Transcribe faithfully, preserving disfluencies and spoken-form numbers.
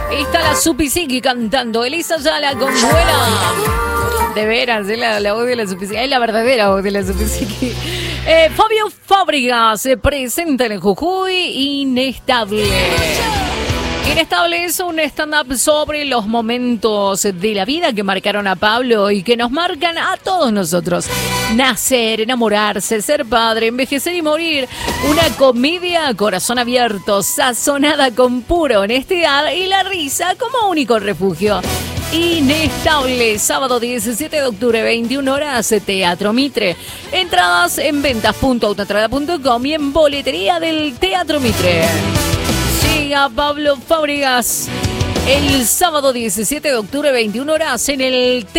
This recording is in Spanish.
Está la Supisiqui cantando. Elisa Ayala con Vuela. De veras, es la, la voz de la Supisiqui. Es la verdadera voz de la Supisiqui. Eh, Fabio Fábregas se presenta en el Jujuy. Inestable. Inestable es un stand-up sobre los momentos de la vida que marcaron a Pablo y que nos marcan a todos nosotros. Nacer, enamorarse, ser padre, envejecer y morir. Una comedia a corazón abierto, sazonada con pura honestidad y la risa como único refugio. Inestable, sábado diecisiete de octubre, veintiuna horas, Teatro Mitre. Entradas en ventas punto autoentrada punto com y en boletería del Teatro Mitre. Siga Pablo Fábregas el sábado diecisiete de octubre, veintiuna horas en el